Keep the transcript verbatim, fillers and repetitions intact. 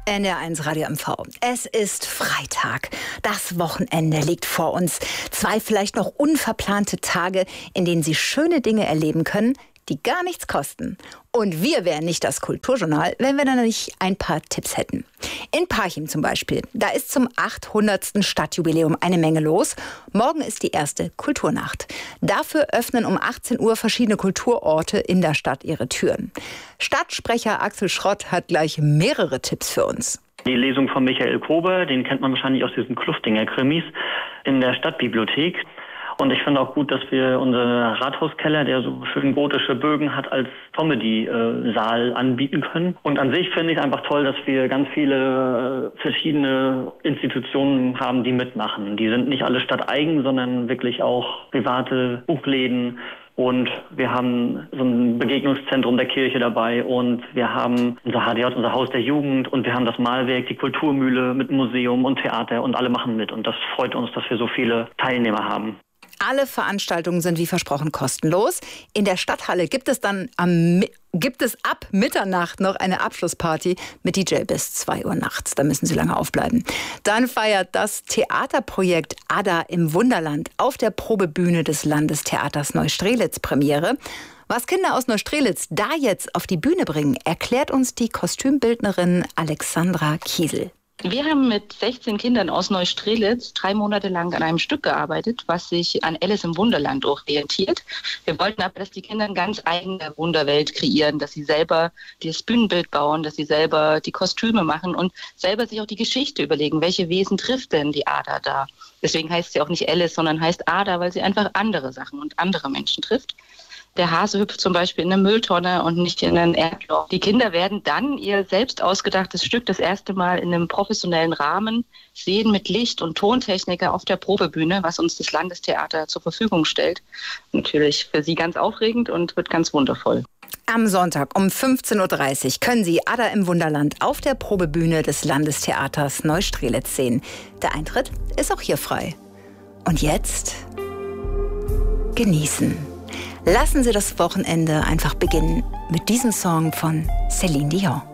N D R eins Radio M V. Es ist Freitag. Das Wochenende liegt vor uns. Zwei vielleicht noch unverplante Tage, in denen Sie schöne Dinge erleben können, die gar nichts kosten. Und wir wären nicht das Kulturjournal, wenn wir dann nicht ein paar Tipps hätten. In Parchim zum Beispiel. Da ist zum achthundertsten Stadtjubiläum eine Menge los. Morgen ist die erste Kulturnacht. Dafür öffnen um achtzehn Uhr verschiedene Kulturorte in der Stadt ihre Türen. Stadtsprecher Axel Schrott hat gleich mehrere Tipps für uns. Die Lesung von Michael Kober, den kennt man wahrscheinlich aus diesen Kluftinger-Krimis, in der Stadtbibliothek. Und ich finde auch gut, dass wir unseren Rathauskeller, der so schön gotische Bögen hat, als Comedy-Saal anbieten können. Und an sich finde ich es einfach toll, dass wir ganz viele verschiedene Institutionen haben, die mitmachen. Die sind nicht alle stadteigen, sondern wirklich auch private Buchläden. Und wir haben so ein Begegnungszentrum der Kirche dabei und wir haben unser H D J, unser Haus der Jugend und wir haben das Malwerk, die Kulturmühle mit Museum und Theater und alle machen mit. Und das freut uns, dass wir so viele Teilnehmer haben. Alle Veranstaltungen sind wie versprochen kostenlos. In der Stadthalle gibt es dann am, gibt es ab Mitternacht noch eine Abschlussparty mit D J bis zwei Uhr nachts. Da müssen Sie lange aufbleiben. Dann feiert das Theaterprojekt Ada im Wunderland auf der Probebühne des Landestheaters Neustrelitz Premiere. Was Kinder aus Neustrelitz da jetzt auf die Bühne bringen, erklärt uns die Kostümbildnerin Alexandra Kiesel. Wir haben mit sechzehn Kindern aus Neustrelitz drei Monate lang an einem Stück gearbeitet, was sich an Alice im Wunderland orientiert. Wir wollten aber, dass die Kinder eine ganz eigene Wunderwelt kreieren, dass sie selber das Bühnenbild bauen, dass sie selber die Kostüme machen und selber sich auch die Geschichte überlegen, welche Wesen trifft denn die Ada da. Deswegen heißt sie auch nicht Alice, sondern heißt Ada, weil sie einfach andere Sachen und andere Menschen trifft. Der Hase hüpft zum Beispiel in eine Mülltonne und nicht in ein Erdloch. Die Kinder werden dann ihr selbst ausgedachtes Stück das erste Mal in einem professionellen Rahmen sehen mit Licht- und Tontechniker auf der Probebühne, was uns das Landestheater zur Verfügung stellt. Natürlich für sie ganz aufregend und wird ganz wundervoll. Am Sonntag um fünfzehn Uhr dreißig können Sie Ada im Wunderland auf der Probebühne des Landestheaters Neustrelitz sehen. Der Eintritt ist auch hier frei. Und jetzt genießen. Lassen Sie das Wochenende einfach beginnen mit diesem Song von Celine Dion.